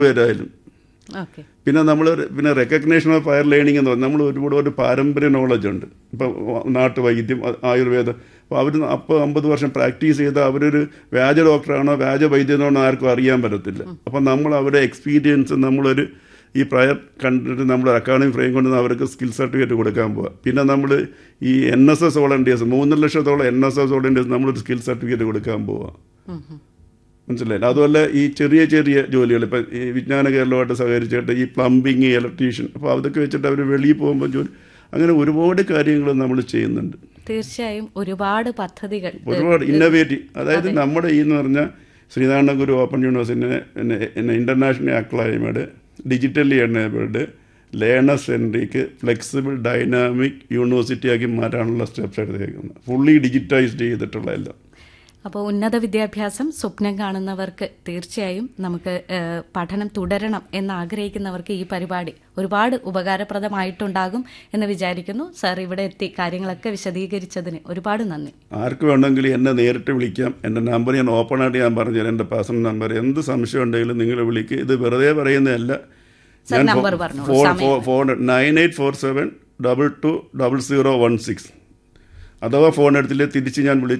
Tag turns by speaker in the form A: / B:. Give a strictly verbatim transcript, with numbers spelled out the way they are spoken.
A: പേരായാലും. പിന്നെ നമ്മൾ പിന്നെ റെക്കഗ്നേഷൻ ഓഫ് ഹയർ ലേണിംഗ് എന്ന് പറഞ്ഞാൽ നമ്മൾ ഒരുപാട് ഒരു പാരമ്പര്യ നോളജ് ഉണ്ട്. ഇപ്പം നാട്ടുവൈദ്യം, ആയുർവേദം. അപ്പോൾ അവർ അപ്പോൾ അമ്പത് വർഷം പ്രാക്ടീസ് ചെയ്ത അവരൊരു വ്യാജ ഡോക്ടറാണോ വ്യാജ വൈദ്യനാണോ ആർക്കും അറിയാൻ പറ്റത്തില്ല. അപ്പം നമ്മൾ അവരുടെ എക്സ്പീരിയൻസ് നമ്മളൊരു ഈ പ്രയർ കണ്ടിട്ട് നമ്മൾ അക്കാഡമിക് ഫ്രെയിം കൊണ്ട് അവർക്ക് സ്കിൽ സർട്ടിഫിക്കറ്റ് കൊടുക്കാൻ പോവുക. പിന്നെ നമ്മൾ ഈ എൻ എസ് എസ് വോളണ്ടിയേഴ്സ് മൂന്നര ലക്ഷത്തോളം എൻ എസ് എസ് വോളണ്ടിയേഴ്സ് നമ്മളൊരു സ്കിൽ സർട്ടിഫിക്കറ്റ് കൊടുക്കാൻ പോവുക. മനസ്സിലായില്ല? അതുപോലെ ഈ ചെറിയ ചെറിയ ജോലികൾ ഇപ്പം ഈ വിജ്ഞാന കേരളമായിട്ട് സഹകരിച്ചിട്ട് ഈ പ്ലംബിങ്, ഇലക്ട്രീഷ്യൻ, അപ്പോൾ അതൊക്കെ വെച്ചിട്ട് അവർ വെളിയിൽ പോകുമ്പോൾ ജോലി, അങ്ങനെ ഒരുപാട് കാര്യങ്ങൾ നമ്മൾ ചെയ്യുന്നുണ്ട്.
B: തീർച്ചയായും ഒരുപാട് പദ്ധതികൾ,
A: ഒരുപാട് ഇന്നോവേറ്റീവ്. അതായത് നമ്മുടെ ഈ എന്ന് പറഞ്ഞാൽ ശ്രീനാരായണ ഗുരു open യൂണിവേഴ്സിറ്റിനെ international അക്ലൈമഡ്, digitally enabled, learner centric, flexible, dynamic university ആക്കി മാറ്റാനുള്ള സ്റ്റെപ്സ് എടുത്തേക്കുന്നത്. ഫുള്ളി ഡിജിറ്റൈസ്ഡ് ചെയ്തിട്ടുള്ള എല്ലാം.
B: അപ്പോൾ ഉന്നത വിദ്യാഭ്യാസം സ്വപ്നം കാണുന്നവർക്ക് തീർച്ചയായും നമുക്ക് പഠനം തുടരണം എന്നാഗ്രഹിക്കുന്നവർക്ക് ഈ പരിപാടി ഒരുപാട് ഉപകാരപ്രദമായിട്ടുണ്ടാകും എന്ന് വിചാരിക്കുന്നു. സാർ ഇവിടെ എത്തി കാര്യങ്ങളൊക്കെ വിശദീകരിച്ചതിന് ഒരുപാട് നന്ദി. ആർക്ക്
A: വേണമെങ്കിലും എന്നെ നേരിട്ട് വിളിക്കാം. എൻ്റെ നമ്പർ ഞാൻ ഓപ്പണായിട്ട് ഞാൻ പറഞ്ഞു തരാം. എൻ്റെ പേഴ്സണൽ നമ്പർ. എന്ത് സംശയം ഉണ്ടെങ്കിലും നിങ്ങൾ വിളിക്കുക. ഇത് വെറുതെ പറയുന്നതല്ല. Phone nine eight four seven double two double zero one six. അഥവാ ഫോൺ എടുത്തില്ലേ തിരിച്ച് ഞാൻ വിളിച്ചു